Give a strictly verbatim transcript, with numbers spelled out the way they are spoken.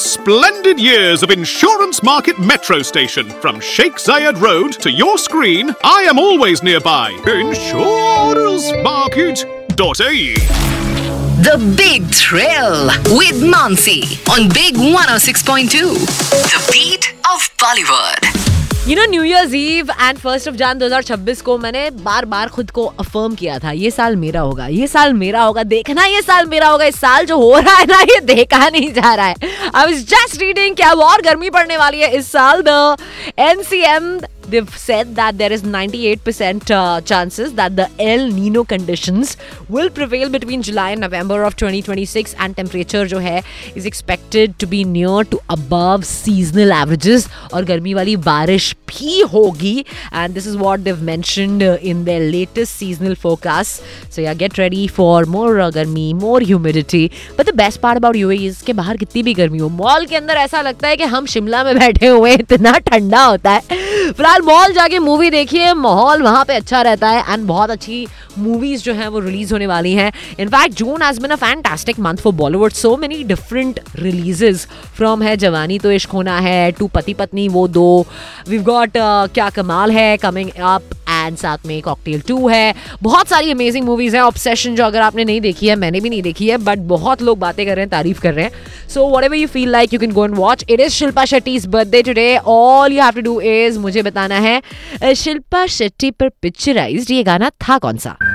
splendid years of Insurance Market Metro Station. From Sheikh Zayed Road to your screen, I am always nearby. Insurance Market dot A E. The Big Thrill with Mansi on Big one oh six point two. The beat of Bollywood. You know new years ewe and first of जान दो हज़ार छब्बीस को मैंने बार बार खुद को affirm किया था, ये साल मेरा होगा, ये साल मेरा होगा, देखना ये साल मेरा होगा। इस साल जो हो रहा है ना, ये देखा नहीं जा रहा है। आई वाज जस्ट रीडिंग क्या और गर्मी पड़ने वाली है इस साल। The NCM they've said that there is ninety-eight percent uh, chances that the El Nino conditions will prevail between July and November of twenty twenty-six, and temperature जो है is expected to be near to above seasonal averages, और गर्मी वाली बारिश भी होगी, and this is what they've mentioned uh, in their latest seasonal forecast. So yeah, get ready for more uh, गर्मी, more humidity. But the best part about U A E is कि बाहर कितनी भी गर्मी हो, मॉल के अंदर ऐसा लगता है कि हम शिमला में बैठे हुए, इतना ठंडा होता है। फिलहाल मॉल जाके मूवी देखिए, माहौल वहाँ पे अच्छा रहता है, एंड बहुत अच्छी मूवीज जो हैं वो रिलीज होने वाली हैं। In fact June has been a fantastic month for Bollywood. So many different releases from है जवानी तो इश्क होना है टू पति पत्नी वो दो, वी गॉट क्या कमाल है कमिंग अप, एंड साथ में कॉकटेल टू है। बहुत सारी अमेजिंग मूवीज हैं। ऑब्सेशन जो अगर आपने नहीं देखी है, मैंने भी नहीं देखी है, बट बहुत लोग बातें कर रहे हैं, तारीफ कर रहे हैं। So whatever you feel like you can go and watch. It is Shilpa Shetty's birthday today. All you have to do is मुझे बताना है शिल्पा शेट्टी पर पिक्चराइज्ड ये गाना था कौन सा।